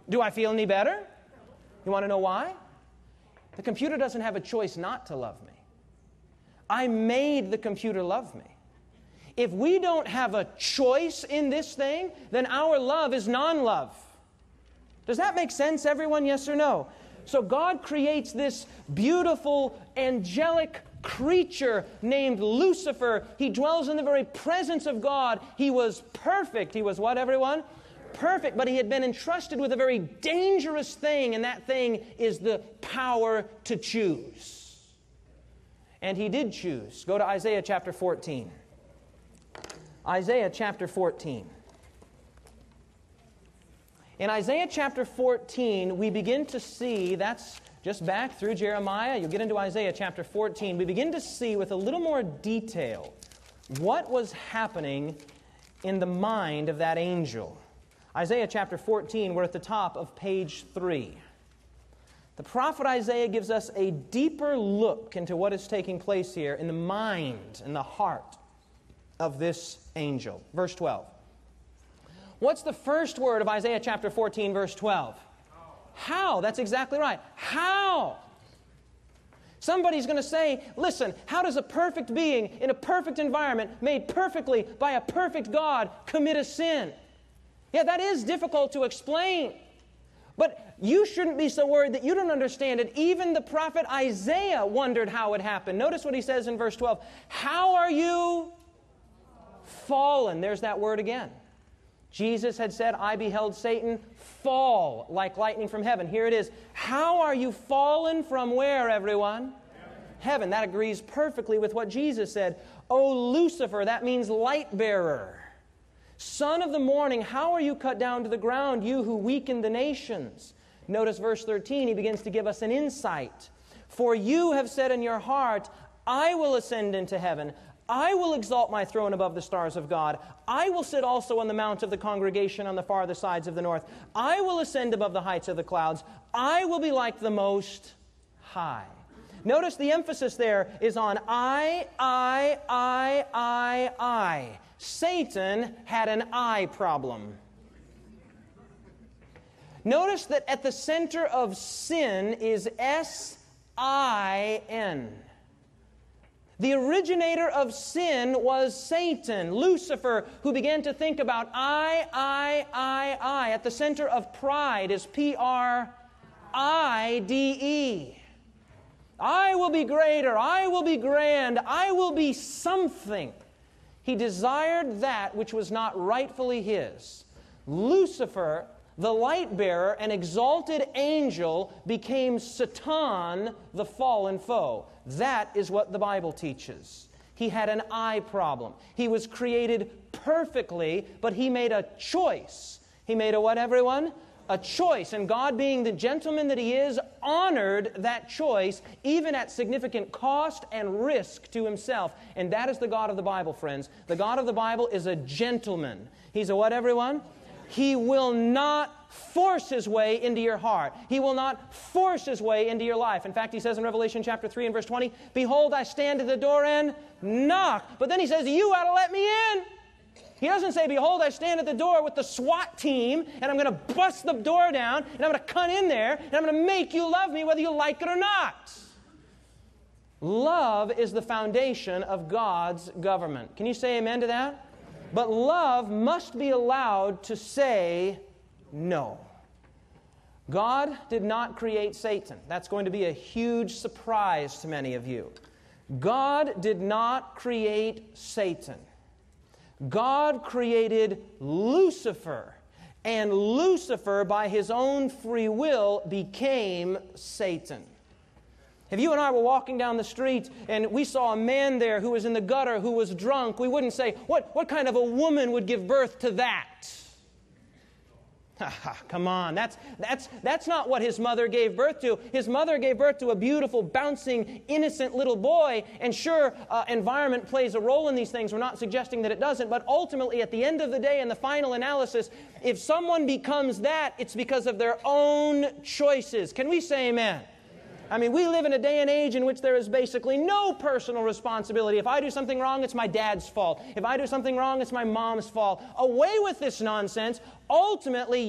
Do I feel any better? You want to know why? The computer doesn't have a choice not to love me. I made the computer love me. If we don't have a choice in this thing, then our love is non-love. Does that make sense, everyone? Yes or no? So God creates this beautiful, angelic creature named Lucifer. He dwells in the very presence of God. He was perfect. He was what, everyone? Perfect, but he had been entrusted with a very dangerous thing, and that thing is the power to choose. And he did choose. Go to Isaiah chapter 14. Isaiah chapter 14. In Isaiah chapter 14, we begin to see, that's just back through Jeremiah, you'll get into Isaiah chapter 14, we begin to see with a little more detail what was happening in the mind of that angel. Isaiah chapter 14, we're at the top of page 3. The prophet Isaiah gives us a deeper look into what is taking place here in the mind and the heart of this angel. Verse 12. What's the first word of Isaiah chapter 14, verse 12? How. That's exactly right. How? Somebody's going to say, listen, how does a perfect being in a perfect environment made perfectly by a perfect God commit a sin? Yeah, that is difficult to explain. But you shouldn't be so worried that you don't understand it. Even the prophet Isaiah wondered how it happened. Notice what he says in verse 12. How are you fallen? There's that word again. Jesus had said, I beheld Satan fall like lightning from heaven. Here it is. How are you fallen from where, everyone? Heaven. That agrees perfectly with what Jesus said. O Lucifer, that means light bearer. Son of the morning, how are you cut down to the ground, you who weaken the nations? Notice verse 13, he begins to give us an insight. For you have said in your heart, I will ascend into heaven. I will exalt my throne above the stars of God. I will sit also on the mount of the congregation on the farther sides of the north. I will ascend above the heights of the clouds. I will be like the Most High. Notice the emphasis there is on I. Satan had an I problem. Notice that at the center of sin is S-I-N. The originator of sin was Satan, Lucifer, who began to think about I. At the center of pride is P-R-I-D-E. I will be greater, I will be grand, I will be something. He desired that which was not rightfully his. Lucifer, the light bearer, an exalted angel, became Satan, the fallen foe. That is what the Bible teaches. He had an I problem. He was created perfectly, but he made a choice. He made a what, everyone? A choice. And God, being the gentleman that He is, honored that choice, even at significant cost and risk to Himself. And that is the God of the Bible, friends. The God of the Bible is a gentleman. He's a what, everyone? He will not force His way into your heart. He will not force His way into your life. In fact, He says in Revelation chapter 3 and verse 20, Behold, I stand at the door and knock. But then He says, you ought to let me in. He doesn't say, Behold, I stand at the door with the SWAT team, and I'm going to bust the door down, and I'm going to cut in there, and I'm going to make you love me whether you like it or not. Love is the foundation of God's government. Can you say amen to that? But love must be allowed to say no. God did not create Satan. That's going to be a huge surprise to many of you. God did not create Satan. God created Lucifer, and Lucifer, by his own free will, became Satan. If you and I were walking down the street and we saw a man there who was in the gutter, who was drunk, we wouldn't say, what kind of a woman would give birth to that? Come on, that's not what his mother gave birth to. His mother gave birth to a beautiful, bouncing, innocent little boy. And sure, environment plays a role in these things. We're not suggesting that it doesn't. But ultimately, at the end of the day, in the final analysis, if someone becomes that, it's because of their own choices. Can we say amen? I mean, we live in a day and age in which there is basically no personal responsibility. If I do something wrong, it's my dad's fault. If I do something wrong, it's my mom's fault. Away with this nonsense. Ultimately,